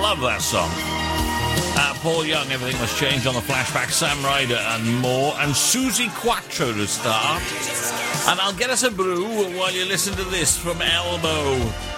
Love that song. Paul Young, Everything Must Change on the Flashback, Sam Ryder and more, and Susie Quattro to start. And I'll get us a brew while you listen to this from Elbow.